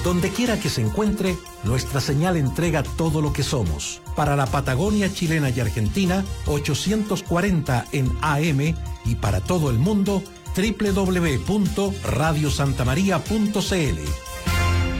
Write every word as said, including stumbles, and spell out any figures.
Donde quiera que se encuentre, nuestra señal entrega todo lo que somos. Para la Patagonia chilena y Argentina, ochocientos cuarenta en A M, y para todo el mundo, doble u doble u doble u punto radio santa maría punto c l.